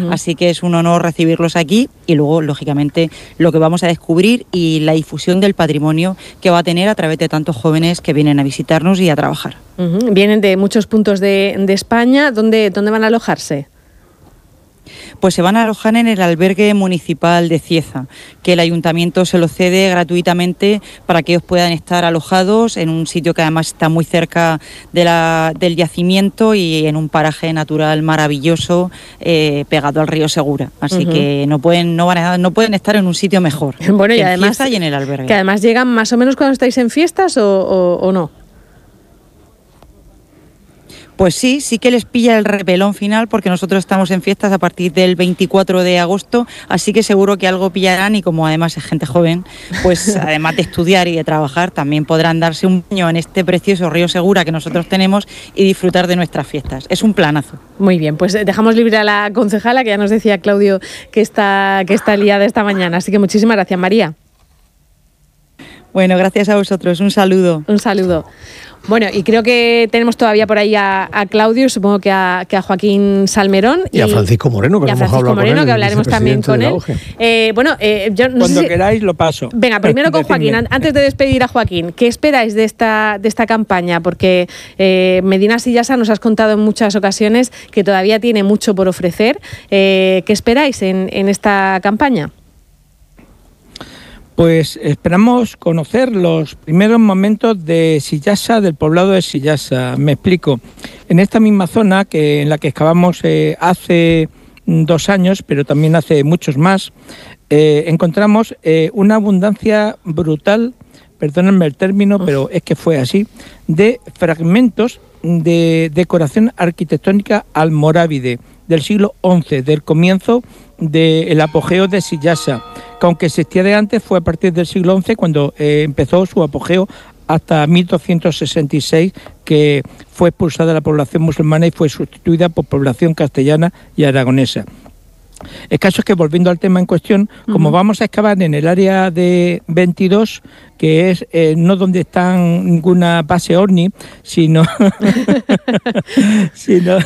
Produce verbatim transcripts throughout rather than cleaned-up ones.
Uh-huh. Así que es un honor recibirlos aquí y luego, lógicamente, lo que vamos a descubrir y la difusión del patrimonio que va a tener a través de tantos jóvenes que vienen a visitarnos y a trabajar. Uh-huh. Vienen de muchos puntos de, de España. ¿Dónde, ¿Dónde van a alojarse? Pues se van a alojar en el albergue municipal de Cieza, que el ayuntamiento se lo cede gratuitamente para que ellos puedan estar alojados en un sitio que además está muy cerca de la, del yacimiento y en un paraje natural maravilloso eh, pegado al río Segura. Así uh-huh. que no pueden, no, van a, no pueden estar en un sitio mejor. Bueno, y en además Cieza y en el albergue. Que además llegan más o menos cuando estáis en fiestas o, o, o no. Pues sí, sí que les pilla el repelón final porque nosotros estamos en fiestas a partir del veinticuatro de agosto, así que seguro que algo pillarán y como además es gente joven, pues además de estudiar y de trabajar, también podrán darse un baño en este precioso río Segura que nosotros tenemos y disfrutar de nuestras fiestas. Es un planazo. Muy bien, pues dejamos libre a la concejala, que ya nos decía Claudio que está, que está liada esta mañana, así que muchísimas gracias, María. Bueno, gracias a vosotros, un saludo. Un saludo. Bueno, y creo que tenemos todavía por ahí a, a Claudio, supongo que a, que a Joaquín Salmerón. Y, y a Francisco Moreno, que, y a Francisco Moreno, que hablaremos también con él. Eh, bueno, eh, yo no Cuando sé si... queráis lo paso. Venga, primero con Joaquín. Antes de despedir a Joaquín, ¿qué esperáis de esta, de esta campaña? Porque eh, Medina Sillasa nos has contado en muchas ocasiones que todavía tiene mucho por ofrecer. Eh, ¿Qué esperáis en, en esta campaña? Pues esperamos conocer los primeros momentos de Sillasa, del poblado de Sillasa. Me explico. En esta misma zona que en la que excavamos eh, hace dos años, pero también hace muchos más, eh, encontramos eh, una abundancia brutal, perdónenme el término, pero es que fue así, de fragmentos de decoración arquitectónica almorávide del siglo once, del comienzo del apogeo de Sillasa, que aunque existía de antes, fue a partir del siglo once cuando eh, empezó su apogeo hasta mil doscientos sesenta y seis, que fue expulsada la población musulmana y fue sustituida por población castellana y aragonesa. El caso es que, volviendo al tema en cuestión, como uh-huh. vamos a excavar en el área de veintidós, que es eh, no donde está ninguna base OVNI, sino sino,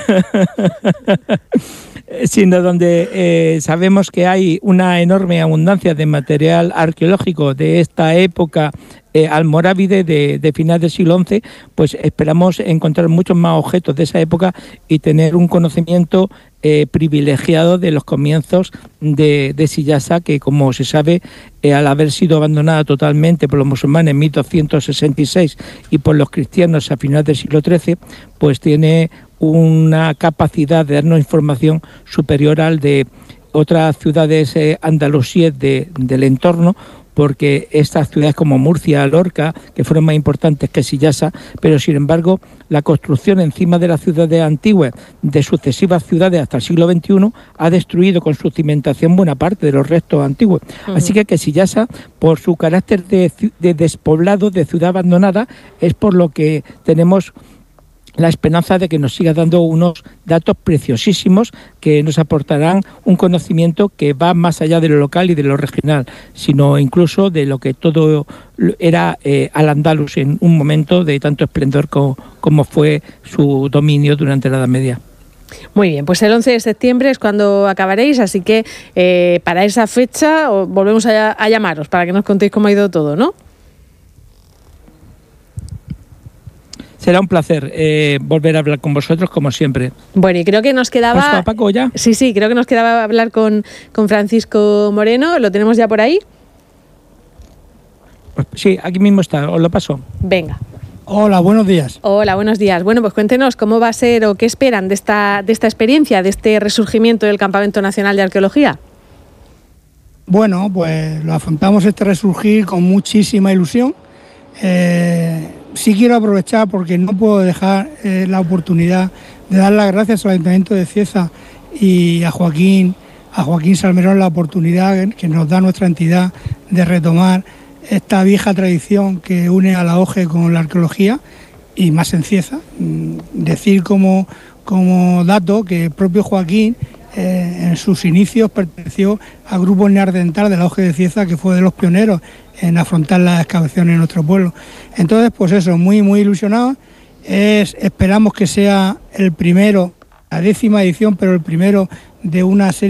sino donde eh, sabemos que hay una enorme abundancia de material arqueológico de esta época eh, almorávide de, de final del siglo once, pues esperamos encontrar muchos más objetos de esa época y tener un conocimiento Eh, privilegiado de los comienzos de, de Sillasa, que, como se sabe, eh, al haber sido abandonada totalmente por los musulmanes en mil doscientos sesenta y seis y por los cristianos a finales del siglo trece, pues tiene una capacidad de darnos información superior al de otras ciudades eh, andalusíes de, del entorno, porque estas ciudades como Murcia, Lorca, que fueron más importantes que Sillasa, pero sin embargo la construcción encima de las ciudades antiguas de sucesivas ciudades hasta el siglo veintiuno ha destruido con su cimentación buena parte de los restos antiguos. Uh-huh. Así que que Sillasa, por su carácter de, de despoblado, de ciudad abandonada, es por lo que tenemos la esperanza de que nos siga dando unos datos preciosísimos que nos aportarán un conocimiento que va más allá de lo local y de lo regional, sino incluso de lo que todo era eh, al-Ándalus en un momento de tanto esplendor como, como fue su dominio durante la Edad Media. Muy bien, pues el once de septiembre es cuando acabaréis, así que eh, para esa fecha volvemos a, a llamaros para que nos contéis cómo ha ido todo, ¿no? Será un placer eh, volver a hablar con vosotros, como siempre. Bueno, y creo que nos quedaba... ¿Paso a Paco ya? Sí, sí, creo que nos quedaba hablar con, con Francisco Moreno. ¿Lo tenemos ya por ahí? Pues sí, aquí mismo está, os lo paso. Venga. Hola, buenos días. Hola, buenos días. Bueno, pues cuéntenos cómo va a ser o qué esperan de esta, de esta experiencia, de este resurgimiento del Campamento Nacional de Arqueología. Bueno, pues lo afrontamos este resurgir con muchísima ilusión. Eh, sí quiero aprovechar, porque no puedo dejar eh, la oportunidad de dar las gracias al Ayuntamiento de Cieza y a Joaquín, a Joaquín Salmerón, la oportunidad que nos da nuestra entidad de retomar esta vieja tradición que une a la O G E con la arqueología, y más en Cieza. Decir como, como dato que el propio Joaquín eh, en sus inicios perteneció al grupo neandertal de la O G E de Cieza, que fue de los pioneros en afrontar las excavaciones en nuestro pueblo. Entonces, pues eso, muy, muy ilusionados. Es, esperamos que sea el primero, la décima edición, pero el primero de una serie